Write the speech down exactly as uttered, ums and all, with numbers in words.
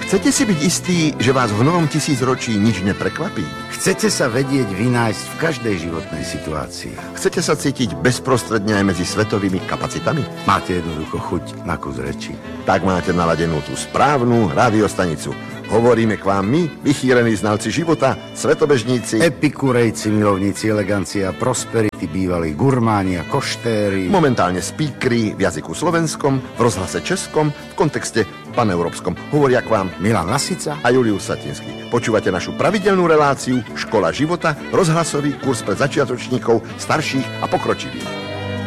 Chcete si byť istí, že vás v novom tisícročí nič neprekvapí? Chcete sa vedieť vynájsť v každej životnej situácii? Chcete sa cítiť bezprostredne aj medzi svetovými kapacitami? Máte jednoducho chuť na kus reči? Tak máte naladenú tú správnu rádiostanicu. Hovoríme k vám my, vychýrení znalci života, svetobežníci, epikurejci, milovníci elegancie a prosperity, bývalí gurmáni a koštéri, momentálne speakery v jazyku slovenskom, v rozhlase českom, v kontexte paneurópskom. Hovoria k vám Milan Lasica a Julius Satinský. Počúvate našu pravidelnú reláciu Škola života, rozhlasový kurz pre začiatočníkov, starších a pokročilých.